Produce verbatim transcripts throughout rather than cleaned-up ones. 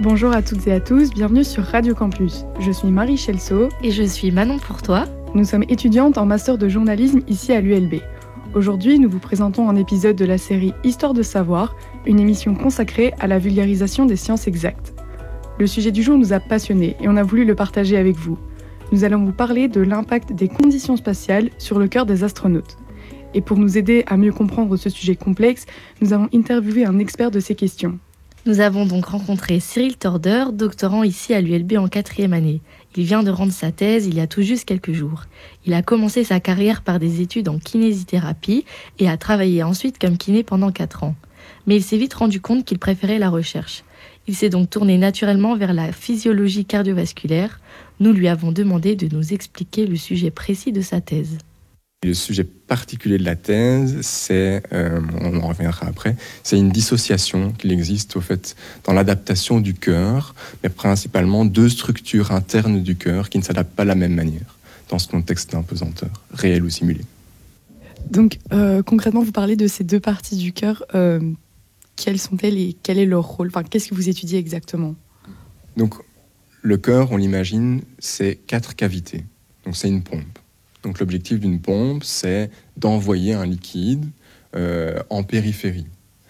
Bonjour à toutes et à tous, bienvenue sur Radio Campus. Je suis Marie Chelso. Et je suis Manon Pourtois. Nous sommes étudiantes en master de journalisme ici à l'U L B. Aujourd'hui, nous vous présentons un épisode de la série Histoire de savoir, une émission consacrée à la vulgarisation des sciences exactes. Le sujet du jour nous a passionnés et on a voulu le partager avec vous. Nous allons vous parler de l'impact des conditions spatiales sur le cœur des astronautes. Et pour nous aider à mieux comprendre ce sujet complexe, nous avons interviewé un expert de ces questions. Nous avons donc rencontré Cyril Torder, doctorant ici à l'U L B en quatrième année. Il vient de rendre sa thèse il y a tout juste quelques jours. Il a commencé sa carrière par des études en kinésithérapie et a travaillé ensuite comme kiné pendant quatre ans. Mais il s'est vite rendu compte qu'il préférait la recherche. Il s'est donc tourné naturellement vers la physiologie cardiovasculaire. Nous lui avons demandé de nous expliquer le sujet précis de sa thèse. Le sujet particulier de la thèse, c'est, euh, on en reviendra après, c'est une dissociation qu'il existe au fait dans l'adaptation du cœur, mais principalement deux structures internes du cœur qui ne s'adaptent pas de la même manière dans ce contexte d'impesanteur, réel ou simulé. Donc euh, concrètement, vous parlez de ces deux parties du cœur. Euh, quelles sont-elles et quel est leur rôle ? Enfin, qu'est-ce que vous étudiez exactement ? Donc le cœur, on l'imagine, c'est quatre cavités. Donc c'est une pompe. Donc l'objectif d'une pompe, c'est d'envoyer un liquide euh, en périphérie.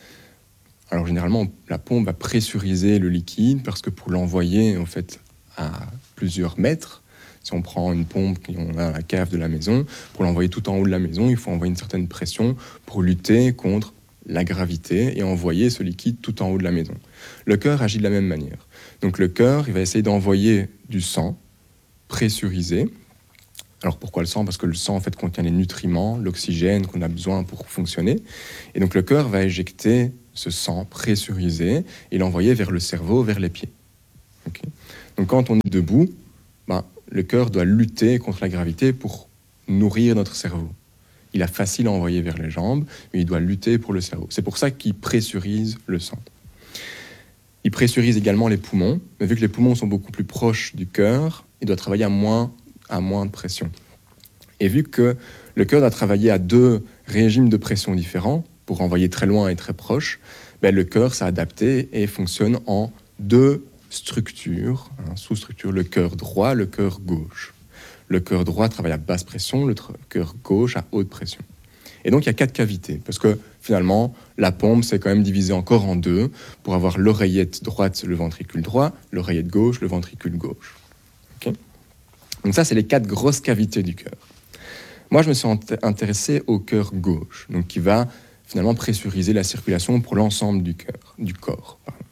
Alors généralement, la pompe va pressuriser le liquide parce que pour l'envoyer en fait à plusieurs mètres, si on prend une pompe qu'on a à la cave de la maison, pour l'envoyer tout en haut de la maison, il faut envoyer une certaine pression pour lutter contre la gravité et envoyer ce liquide tout en haut de la maison. Le cœur agit de la même manière. Donc le cœur, il va essayer d'envoyer du sang pressurisé. Alors pourquoi le sang ? Parce que le sang en fait contient les nutriments, l'oxygène qu'on a besoin pour fonctionner. Et donc le cœur va éjecter ce sang pressurisé et l'envoyer vers le cerveau, vers les pieds. Okay ? Donc quand on est debout, ben, le cœur doit lutter contre la gravité pour nourrir notre cerveau. Il a facile à envoyer vers les jambes, mais il doit lutter pour le cerveau. C'est pour ça qu'il pressurise le sang. Il pressurise également les poumons, mais vu que les poumons sont beaucoup plus proches du cœur, il doit travailler à moins à moins de pression. Et vu que le cœur doit travailler à deux régimes de pression différents, pour envoyer très loin et très proche, ben le cœur s'est adapté et fonctionne en deux structures, hein, sous-structures, le cœur droit, le cœur gauche. Le cœur droit travaille à basse pression, le tr- cœur gauche à haute pression. Et donc il y a quatre cavités, parce que finalement, la pompe s'est quand même divisée encore en deux, pour avoir l'oreillette droite, le ventricule droit, l'oreillette gauche, le ventricule gauche. Okay ? Donc ça, c'est les quatre grosses cavités du cœur. Moi, je me suis intéressé au cœur gauche, donc qui va finalement pressuriser la circulation pour l'ensemble du cœur, du corps. Pardon.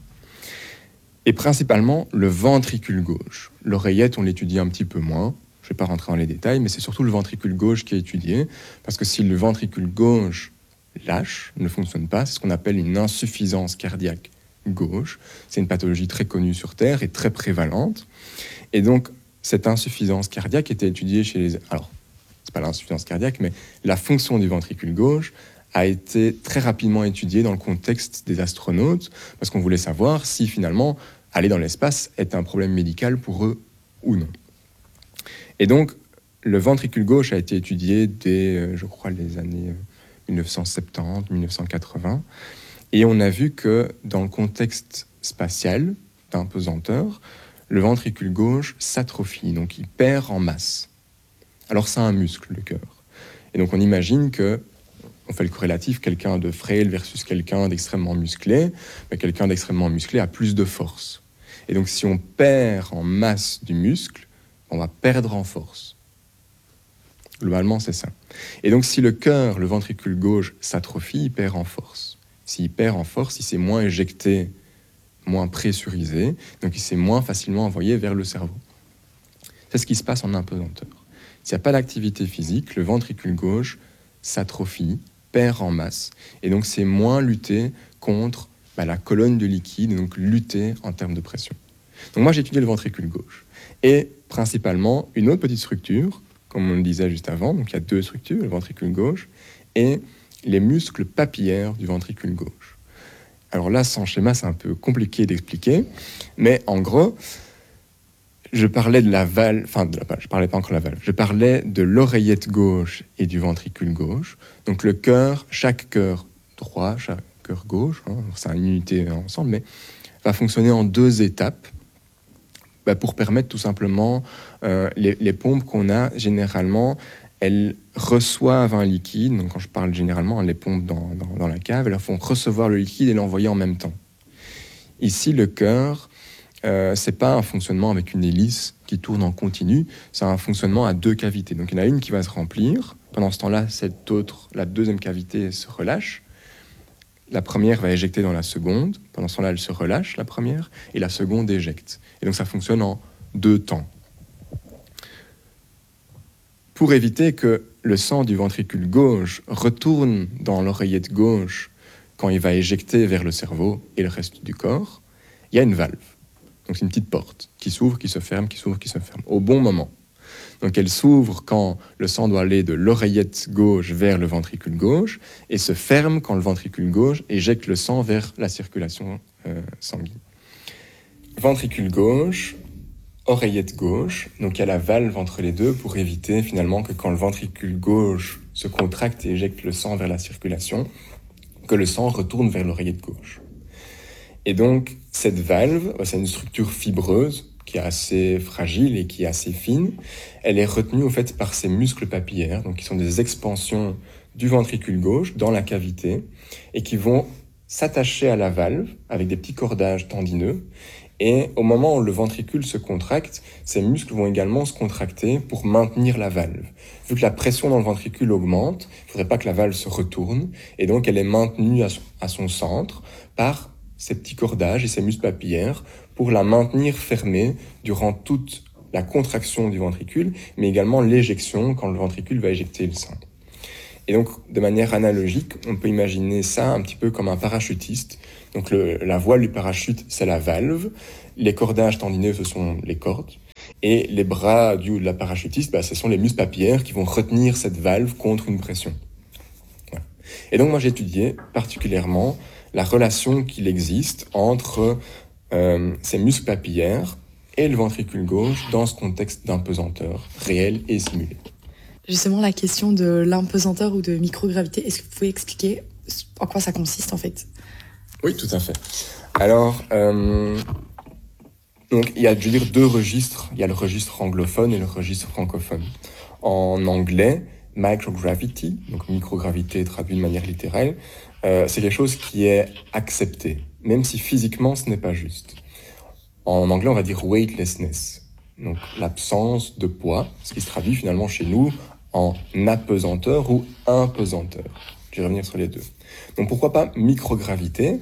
Et principalement, le ventricule gauche. L'oreillette, on l'étudie un petit peu moins. Je ne vais pas rentrer dans les détails, mais c'est surtout le ventricule gauche qui est étudié, parce que si le ventricule gauche lâche, ne fonctionne pas, c'est ce qu'on appelle une insuffisance cardiaque gauche. C'est une pathologie très connue sur Terre et très prévalente. Et donc, cette insuffisance cardiaque était étudiée chez les... Alors, c'est pas l'insuffisance cardiaque, mais la fonction du ventricule gauche a été très rapidement étudiée dans le contexte des astronautes, parce qu'on voulait savoir si finalement aller dans l'espace était un problème médical pour eux ou non. Et donc, le ventricule gauche a été étudié dès, je crois, les années dix-neuf cent soixante-dix, dix-neuf cent quatre-vingts, et on a vu que dans le contexte spatial d'impesanteur, le ventricule gauche s'atrophie, donc il perd en masse. Alors c'est un muscle, le cœur. Et donc on imagine que, on fait le corrélatif, quelqu'un de frêle versus quelqu'un d'extrêmement musclé, mais quelqu'un d'extrêmement musclé a plus de force. Et donc si on perd en masse du muscle, on va perdre en force. Globalement, c'est ça. Et donc si le cœur, le ventricule gauche s'atrophie, il perd en force. S'il perd en force, il s'est moins éjecté, moins pressurisé, donc il s'est moins facilement envoyé vers le cerveau. C'est ce qui se passe en impesanteur. S'il n'y a pas d'activité physique, le ventricule gauche s'atrophie, perd en masse, et donc c'est moins lutter contre bah, la colonne de liquide, donc lutter en termes de pression. Donc moi j'ai étudié le ventricule gauche, et principalement une autre petite structure, comme on le disait juste avant, donc il y a deux structures, le ventricule gauche, et les muscles papillaires du ventricule gauche. Alors là, sans schéma, c'est un peu compliqué d'expliquer, mais en gros, je parlais de la valve, enfin, de la, je parlais pas encore de la valve, je parlais de l'oreillette gauche et du ventricule gauche. Donc le cœur, chaque cœur droit, chaque cœur gauche, hein, c'est une unité ensemble, mais va fonctionner en deux étapes bah, pour permettre tout simplement euh, les, les pompes qu'on a généralement, elles reçoivent un liquide. Donc quand je parle généralement, les pompes dans, dans, dans la cave, elles font recevoir le liquide et l'envoyer en même temps. Ici, le cœur, euh, c'est pas un fonctionnement avec une hélice qui tourne en continu, c'est un fonctionnement à deux cavités. Donc il y en a une qui va se remplir. Pendant ce temps-là, cette autre, la deuxième cavité se relâche. La première va éjecter dans la seconde. Pendant ce temps-là, elle se relâche, la première, et la seconde éjecte. Et donc ça fonctionne en deux temps. Pour éviter que le sang du ventricule gauche retourne dans l'oreillette gauche quand il va éjecter vers le cerveau et le reste du corps, il y a une valve. Donc c'est une petite porte qui s'ouvre, qui se ferme, qui s'ouvre, qui se ferme, au bon moment. Donc elle s'ouvre quand le sang doit aller de l'oreillette gauche vers le ventricule gauche et se ferme quand le ventricule gauche éjecte le sang vers la circulation euh, sanguine. Ventricule gauche, oreillette gauche, donc il y a la valve entre les deux pour éviter finalement que quand le ventricule gauche se contracte et éjecte le sang vers la circulation, que le sang retourne vers l'oreillette gauche. Et donc cette valve, c'est une structure fibreuse qui est assez fragile et qui est assez fine. Elle est retenue au fait par ces muscles papillaires, donc qui sont des expansions du ventricule gauche dans la cavité et qui vont s'attacher à la valve avec des petits cordages tendineux. Et au moment où le ventricule se contracte, ces muscles vont également se contracter pour maintenir la valve. Vu que la pression dans le ventricule augmente, il ne faudrait pas que la valve se retourne, et donc elle est maintenue à son, à son centre par ces petits cordages et ces muscles papillaires pour la maintenir fermée durant toute la contraction du ventricule, mais également l'éjection quand le ventricule va éjecter le sang. Et donc, de manière analogique, on peut imaginer ça un petit peu comme un parachutiste. Donc, le, la voile du parachute, c'est la valve. Les cordages tendineux, ce sont les cordes. Et les bras du, de la parachutiste, bah, ce sont les muscles papillaires qui vont retenir cette valve contre une pression. Voilà. Et donc, moi, j'ai étudié particulièrement la relation qu'il existe entre euh, ces muscles papillaires et le ventricule gauche dans ce contexte d'impesanteur réel et simulé. Justement, la question de l'impesanteur ou de microgravité, est-ce que vous pouvez expliquer en quoi ça consiste en fait ? Oui, tout à fait. Alors, euh, donc, il y a, je veux dire, deux registres. Il y a le registre anglophone et le registre francophone. En anglais, microgravity, donc microgravité traduit de manière littérale, euh, c'est quelque chose qui est accepté, même si physiquement ce n'est pas juste. En anglais, on va dire weightlessness, donc l'absence de poids, ce qui se traduit finalement chez nous en apesanteur ou impesanteur. Je vais revenir sur les deux. Donc pourquoi pas microgravité ?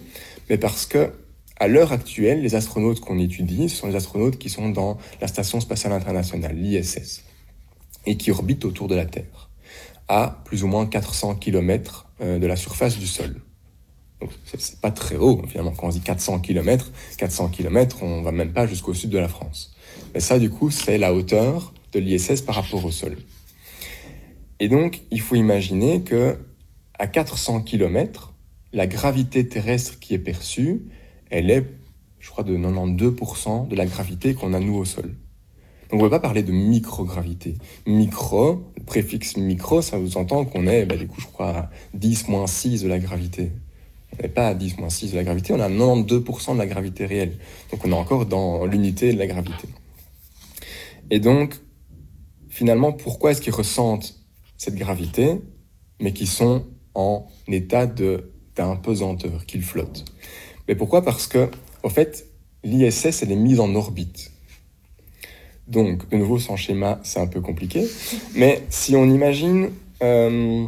Mais parce que à l'heure actuelle, les astronautes qu'on étudie, ce sont les astronautes qui sont dans la Station spatiale internationale, l'I S S, et qui orbitent autour de la Terre, à plus ou moins quatre cents kilomètres de la surface du sol. Donc c'est, c'est pas très haut, finalement, quand on dit quatre cents kilomètres, quatre cents kilomètres, on va même pas jusqu'au sud de la France. Mais ça, du coup, c'est la hauteur de l'I S S par rapport au sol. Et donc, il faut imaginer que à quatre cents kilomètres, la gravité terrestre qui est perçue, elle est, je crois, de quatre-vingt-douze pour cent de la gravité qu'on a nous au sol. Donc on ne peut pas parler de microgravité. Micro, le préfixe micro, ça vous entend qu'on est, bah, du coup, je crois, à dix moins six de la gravité. On n'est pas à dix moins six de la gravité, on a quatre-vingt-douze pour cent de la gravité réelle. Donc on est encore dans l'unité de la gravité. Et donc, finalement, pourquoi est-ce qu'ils ressentent cette gravité, mais qui sont en état de, d'impesanteur, qu'ils flottent ? Mais pourquoi ? Parce que, au fait, l'I S S, elle est mise en orbite. Donc, de nouveau, sans schéma, c'est un peu compliqué. Mais si on imagine, euh,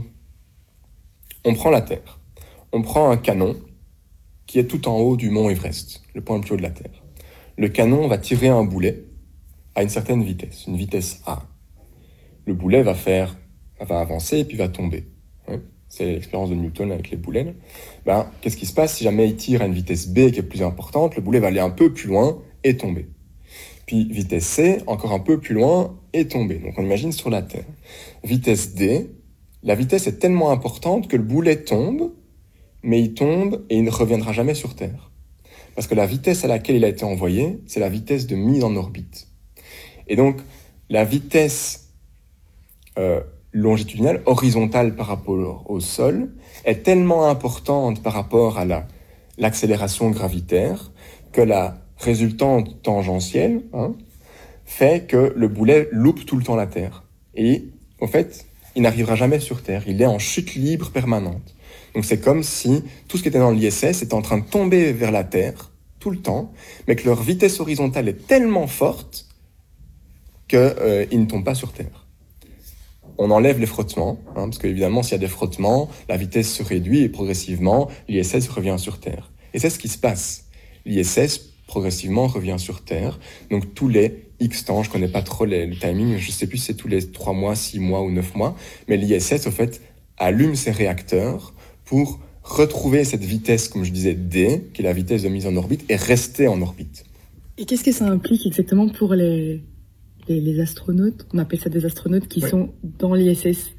on prend la Terre. On prend un canon qui est tout en haut du mont Everest, le point le plus haut de la Terre. Le canon va tirer un boulet à une certaine vitesse, une vitesse A. Le boulet va faire, va avancer et puis va tomber. Ouais. C'est l'expérience de Newton avec les boulets. Ben, qu'est-ce qui se passe si jamais il tire à une vitesse B qui est plus importante ? Le boulet va aller un peu plus loin et tomber. Puis vitesse C, encore un peu plus loin et tomber. Donc on imagine sur la Terre. Vitesse D, la vitesse est tellement importante que le boulet tombe, mais il tombe et il ne reviendra jamais sur Terre. Parce que la vitesse à laquelle il a été envoyé, c'est la vitesse de mise en orbite. Et donc, la vitesse euh, longitudinale, horizontale par rapport au sol, est tellement importante par rapport à la, l'accélération gravitaire que la résultante tangentielle hein, fait que le boulet loupe tout le temps la Terre. Et en fait, il n'arrivera jamais sur Terre. Il est en chute libre permanente. Donc c'est comme si tout ce qui était dans l'I S S était en train de tomber vers la Terre tout le temps, mais que leur vitesse horizontale est tellement forte qu'ils euh, ne tombent pas sur Terre. On enlève les frottements, hein, parce qu'évidemment, s'il y a des frottements, la vitesse se réduit et progressivement, l'I S S revient sur Terre. Et c'est ce qui se passe. L'I S S, progressivement, revient sur Terre. Donc tous les X temps, je ne connais pas trop les, le timing, je ne sais plus si c'est tous les trois mois, six mois ou neuf mois, mais l'I S S, au fait, allume ses réacteurs pour retrouver cette vitesse, comme je disais, D, qui est la vitesse de mise en orbite, et rester en orbite. Et qu'est-ce que ça implique exactement pour les, les, les astronautes? On appelle ça des astronautes qui oui. sont dans l'I S S.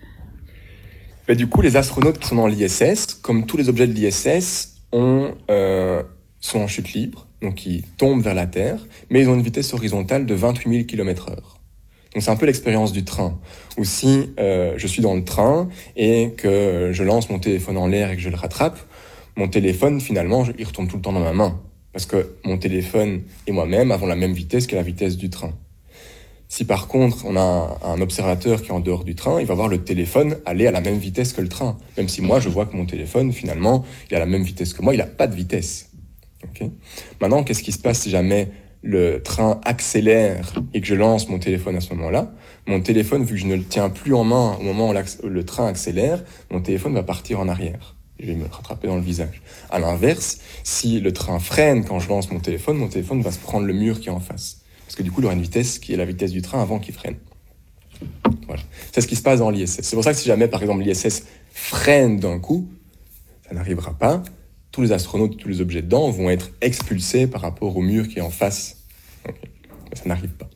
Mais du coup, les astronautes qui sont dans l'I S S, comme tous les objets de l'I S S, ont, euh, sont en chute libre, donc ils tombent vers la Terre, mais ils ont une vitesse horizontale de vingt-huit mille kilomètres heure. Donc c'est un peu l'expérience du train, où si euh, je suis dans le train et que je lance mon téléphone en l'air et que je le rattrape, mon téléphone finalement, il retombe tout le temps dans ma main, parce que mon téléphone et moi-même avons la même vitesse que la vitesse du train. Si par contre on a un, un observateur qui est en dehors du train, il va voir le téléphone aller à la même vitesse que le train, même si moi je vois que mon téléphone finalement, il a la même vitesse que moi, il n'a pas de vitesse. Okay. Maintenant, qu'est-ce qui se passe si jamais le train accélère et que je lance mon téléphone à ce moment-là? Mon téléphone, vu que je ne le tiens plus en main au moment où le train accélère, mon téléphone va partir en arrière. Je vais me rattraper dans le visage. À l'inverse, si le train freine quand je lance mon téléphone, mon téléphone va se prendre le mur qui est en face. Parce que du coup, il aura une vitesse qui est la vitesse du train avant qu'il freine. Voilà. C'est ce qui se passe dans l'I S S. C'est pour ça que si jamais, par exemple, l'I S S freine d'un coup, ça n'arrivera pas. Tous les astronautes, tous les objets dedans vont être expulsés par rapport au mur qui est en face. Okay. Ça n'arrive pas.